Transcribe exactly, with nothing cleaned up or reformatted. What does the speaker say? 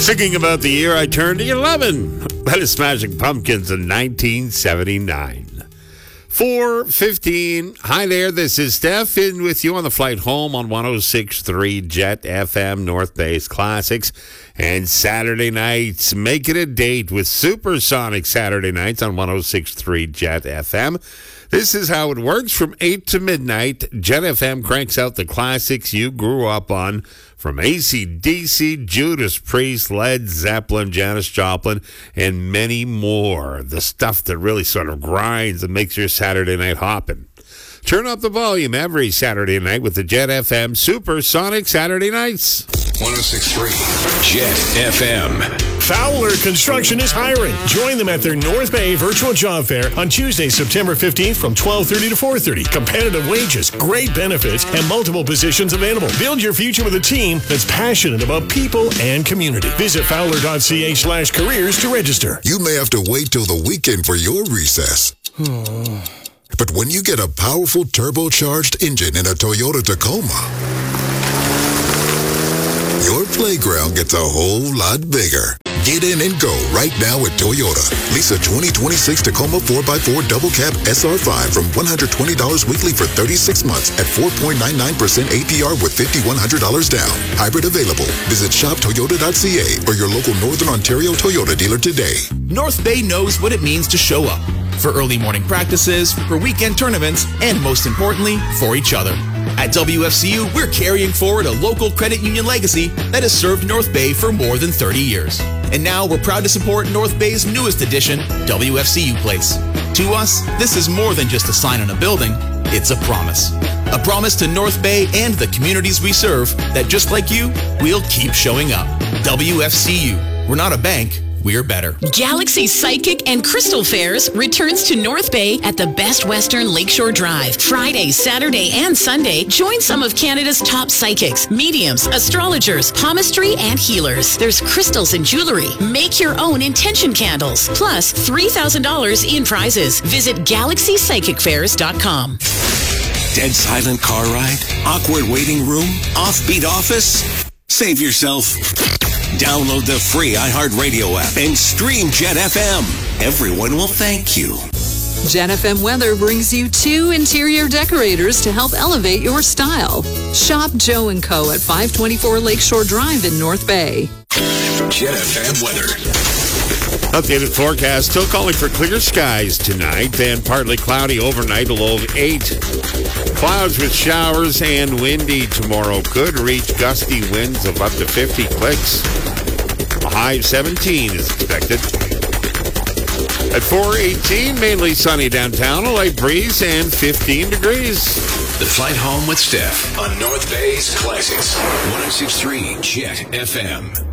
Singing about the year I turned eleven. That is Smashing Pumpkins in nineteen seventy-nine. four fifteen. Hi there, this is Steph in with you on the flight home on one oh six point three Jet F M, North Bay's Classics. And Saturday nights, make it a date with Supersonic Saturday nights on one oh six point three Jet F M. This is how it works. From eight to midnight, Jet F M cranks out the classics you grew up on. From A C D C, Judas Priest, Led Zeppelin, Janis Joplin, and many more. The stuff that really sort of grinds and makes your Saturday night hopping. Turn up the volume every Saturday night with the Jet F M Supersonic Saturday Nights. one oh six point three Jet F M. Fowler Construction is hiring. Join them at their North Bay Virtual Job Fair on Tuesday, September fifteenth from twelve thirty to four thirty. Competitive wages, great benefits, and multiple positions available. Build your future with a team that's passionate about people and community. Visit fowler.ca slash careers to register. You may have to wait till the weekend for your recess. But when you get a powerful turbocharged engine in a Toyota Tacoma, your playground gets a whole lot bigger. Get in and go right now at Toyota. Lease a twenty twenty-six Tacoma four by four Double Cab S R five from one hundred twenty dollars weekly for thirty-six months at four point nine nine percent A P R with five thousand one hundred dollars down. Hybrid available. Visit shop toyota dot c a or your local Northern Ontario Toyota dealer today. North Bay knows what it means to show up. For early morning practices, for weekend tournaments, and most importantly, for each other. At W F C U, we're carrying forward a local credit union legacy that has served North Bay for more than thirty years. And now we're proud to support North Bay's newest addition, W F C U Place. To us, this is more than just a sign on a building. It's a promise. A promise to North Bay and the communities we serve that just like you, we'll keep showing up. W F C U. We're not a bank. We're better. Galaxy Psychic and Crystal Fairs returns to North Bay at the Best Western Lakeshore Drive. Friday, Saturday, and Sunday, join some of Canada's top psychics, mediums, astrologers, palmistry, and healers. There's crystals and jewelry. Make your own intention candles. Plus, three thousand dollars in prizes. Visit galaxy psychic fairs dot com. Dead silent car ride? Awkward waiting room? Offbeat office? Save yourself. Download the free iHeartRadio app and stream Jet F M. Everyone will thank you. Jet F M Weather brings you two interior decorators to help elevate your style. Shop Joe and Co. at five twenty-four Lakeshore Drive in North Bay. Jet F M Weather. Updated forecast, still calling for clear skies tonight and partly cloudy overnight, a low of eight. Clouds with showers and windy tomorrow. Could reach gusty winds of up to fifty clicks. A high of seventeen is expected. At four eighteen, mainly sunny downtown, a light breeze and fifteen degrees. The Flight Home with Steph on North Bay's Classics. one oh six point three Jet F M.